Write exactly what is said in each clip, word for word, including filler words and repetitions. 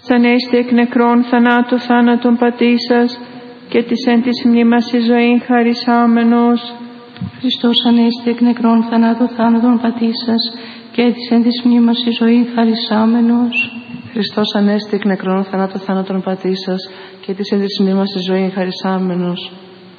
Ανέστη εκ νεκρών θανάτου θάνατον πατήσας, και της εν της μνήμας η ζωή χαρισάμενος. Χριστός ανέστη εκ νεκρών θανάτου θάνατον πατήσας, και της εν της μνήμας η ζωή χαρισάμενος. Χριστός ανέστη εκ νεκρών θανάτου θάνατον πατήσας, και της εν της μνήμας η ζωή χαρισάμενος.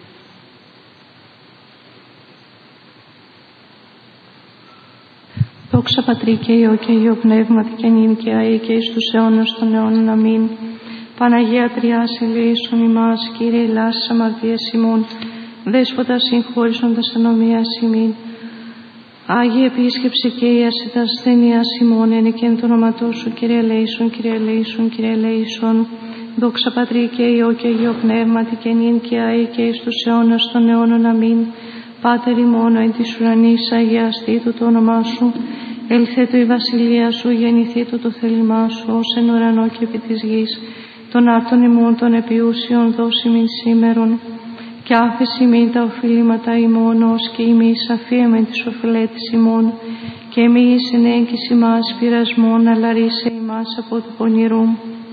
Δόξα Πατρί και Υιό και Υιό Πνεύματι και νυν και αεί και εις τους αιώνας των αιώνων. Αμήν. Παναγία Τριάς ελέησον ημάς, Κύριε ελάσσης αμαρτίας ημών, Δέσποτα συγχώρησον τας ανομίας ημίν. Άγιε επίσκεψη και ίαση τας ασθενείας ημών, εν εκ το όνοματό σου, Κύριε ελέησον, Κύριε ελέησον, Κύριε ελέησον. Δόξα Πατρί και Υιό και Υιό Πνεύματι και νυν και αεί και εις τους αιώνας των αιώνων. Αμήν. Πάτερ ημών εν της ουρανής, αγιαστήτω το όνομά σου. Ελθέτω η βασιλεία σου, γεννηθήτω το θέλημά σου, ως εν ουρανό και επί της γης. Των άρτων ημών των επιούσιων δώσει μην σήμερον, και άφεση μην τα οφειλήματα ημών, ως και ημείς αφίεμεν τις οφειλέτης ημών, και εμείς εν έγκυς ημάς πειρασμόν, αλλά ρίσε ημάς από του πονηρού.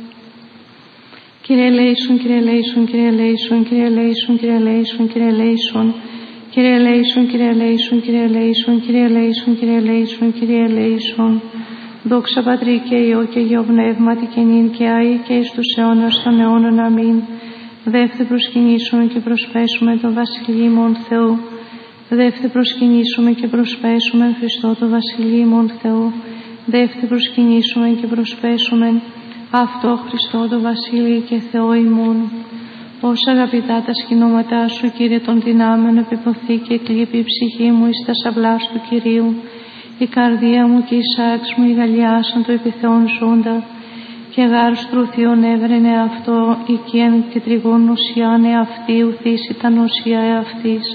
Κύριε ελέησον, Κύριε ελέησον, Κύριε ελέησον, Κύριε ελέησον, Κύριε ελέησον, Κύριε ελέησον. Κύριε ελέησον, Κύριε ελέησον, Κύριε ελέησον, Κύριε ελέησον, Κύριε ελέησον, Κύριε ελέησον. Δόξα Πατρί και Υιό και Υιό Πνεύματι και νυν και αεί και εις τους αιώνας των αιώνων. Αμήν. Δεύτε προσκυνήσουμε και προσπέσουμε το Βασιλεί μον Θεού. Δεύτε προσκυνήσουμε και προσπέσουμε Χριστό το Βασιλεί μον Θεού. Δεύτε προσκυνήσουμε και προσπέσουμε αυτό Χριστό το Βασιλεί και Θεό ημών. Ως αγαπητά τα σκηνώματά σου, Κύριε των δυνάμεων, επιποθεί και κλείπει η ψυχή μου εις τας αυλάς του Κυρίου. Η καρδία μου και η σάξ μου ηγαλιάσαν το επιθεών ζώντα, και γάρ στρουθιον έβρενε αυτό, οικίαν και τριγών ουσιάν εαυτή, ουθήσει τα νοσία εαυτής.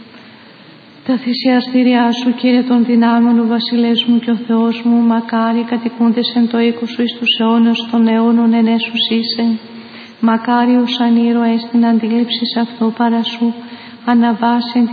Τα θυσιαστήριά σου, Κύριε των δυνάμεων, ο Βασιλεύς μου και ο Θεός μου, μακάρι κατοικούντες εν το οίκο σου εις τους αιώνας των αιώνων εν έσους είσαι. Μακάριος αν ήρωες την αντίληψη σε αυτό παρά σου, αναβάσεν